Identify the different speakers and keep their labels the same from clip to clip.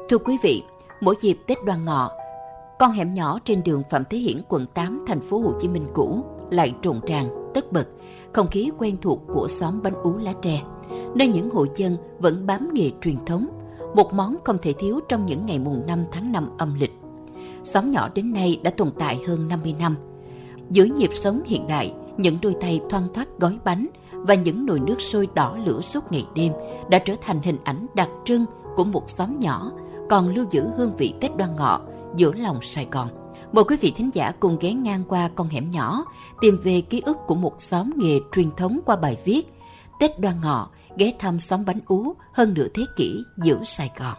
Speaker 1: Thưa quý vị, mỗi dịp Tết Đoan Ngọ, con hẻm nhỏ trên đường Phạm Thế Hiển, quận 8, thành phố Hồ Chí Minh cũ lại rộn ràng, tất bật, không khí quen thuộc của xóm bánh ú lá tre, nơi những hộ dân vẫn bám nghề truyền thống, một món không thể thiếu trong những ngày mùng 5 tháng 5 âm lịch. Xóm nhỏ đến nay đã tồn tại hơn 50 năm. Giữa nhịp sống hiện đại, những đôi tay thoăn thoắt gói bánh và những nồi nước sôi đỏ lửa suốt ngày đêm đã trở thành hình ảnh đặc trưng của một xóm nhỏ còn lưu giữ hương vị Tết Đoan Ngọ giữa lòng Sài Gòn. Mời quý vị thính giả cùng ghé ngang qua con hẻm nhỏ, tìm về ký ức của một xóm nghề truyền thống qua bài viết Tết Đoan Ngọ, ghé thăm xóm bánh ú hơn nửa thế kỷ giữa Sài Gòn.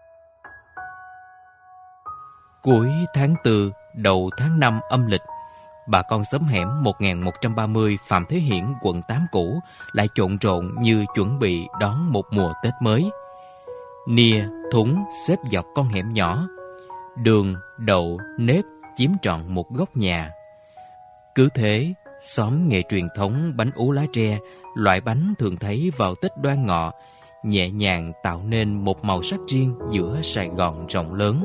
Speaker 2: Cuối tháng 4, đầu tháng 5 âm lịch, bà con xóm hẻm 1130 Phạm Thế Hiển, quận 8 cũ lại trộn rộn như chuẩn bị đón một mùa Tết mới. Nia, thúng xếp dọc con hẻm nhỏ, đường, đậu, nếp chiếm trọn một góc nhà. Cứ thế, xóm nghề truyền thống bánh ú lá tre, loại bánh thường thấy vào Tết Đoan Ngọ, nhẹ nhàng tạo nên một màu sắc riêng giữa Sài Gòn rộng lớn.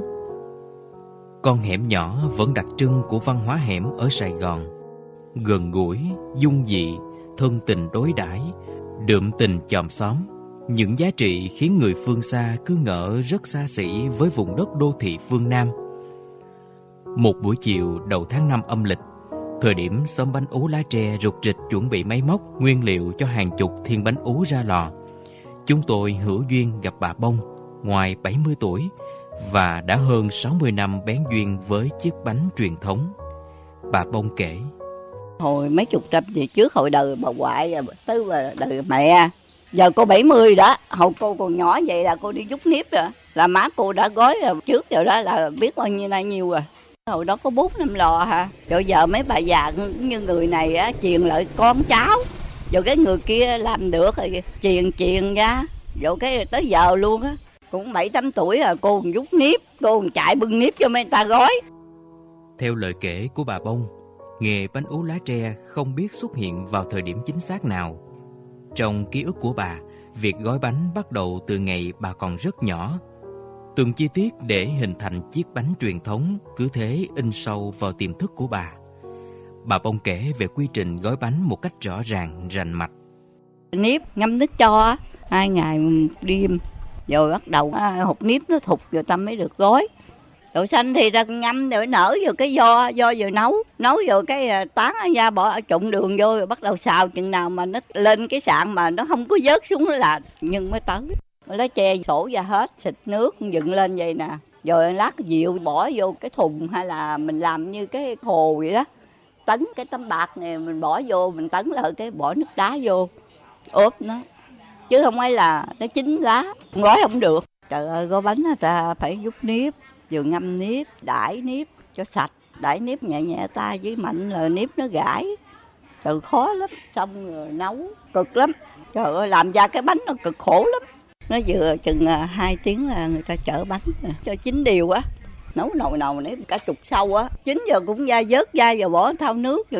Speaker 2: Con hẻm nhỏ vẫn đặc trưng của văn hóa hẻm ở Sài Gòn. Gần gũi, dung dị, thân tình đối đãi, đượm tình chòm xóm. Những giá trị khiến người phương xa cứ ngỡ rất xa xỉ với vùng đất đô thị phương Nam. Một buổi chiều đầu tháng 5 âm lịch, thời điểm xóm bánh ú lá tre rục rịch chuẩn bị máy móc, nguyên liệu cho hàng chục thiên bánh ú ra lò, chúng tôi hữu duyên gặp bà Bông, ngoài 70 tuổi, và đã hơn 60 năm bén duyên với chiếc bánh truyền thống. Bà Bông kể:
Speaker 3: Hồi mấy chục năm về trước, hồi đời bà ngoại tới đời mẹ, giờ cô 70 đó, hồi cô còn nhỏ vậy là cô đi giúp nếp rồi, là má cô đã gói rồi, trước giờ đó là biết bao nhiêu nay nhiều rồi. Hồi đó có 4-5 lò hả, rồi giờ mấy bà già như người này á, truyền lại con cháu, rồi cái người kia làm được rồi truyền ra, rồi cái tới giờ luôn á. Cũng 7-8 tuổi rồi, cô còn giúp nếp, cô còn chạy bưng nếp cho mấy người ta gói.
Speaker 2: Theo lời kể của bà Bông, nghề bánh ú lá tre không biết xuất hiện vào thời điểm chính xác nào. Trong ký ức của bà, việc gói bánh bắt đầu từ ngày bà còn rất nhỏ. Từng chi tiết để hình thành chiếc bánh truyền thống cứ thế in sâu vào tiềm thức của bà. Bà Bông kể về quy trình gói bánh một cách rõ ràng, rành mạch.
Speaker 3: Nếp ngâm nước cho 2 ngày 1 đêm, rồi bắt đầu hột nếp nó thục rồi ta mới được gói. Đậu xanh thì ta ngâm rồi nở rồi cái do rồi nấu rồi cái tán ra bỏ trộn đường vô rồi bắt đầu xào, chừng nào mà nó lên cái sạn mà nó không có vớt xuống là nhưng mới tới. Lá tre sổ ra hết, xịt nước dựng lên vậy nè, rồi lát rượu bỏ vô cái thùng, hay là mình làm như cái hồ vậy đó, tấn cái tấm bạc này mình bỏ vô, mình tấn lại cái bỏ nước đá vô ốp nó, chứ không phải là nó chín lá gói không được. Trời ơi, gói bánh ta phải giúp nếp, vừa ngâm nếp, đãi nếp cho sạch, đãi nếp nhẹ nhẹ tay với mạnh là nếp nó gãi. Trời, khó lắm, xong rồi nấu cực lắm. Trời ơi, làm ra cái bánh nó cực khổ lắm. Nó vừa chừng 2 tiếng là người ta chở bánh cho chín đều á. Nấu nồi nầu nếp cả chục sâu á, chín giờ cũng ra vớt ra rồi bỏ thau nước.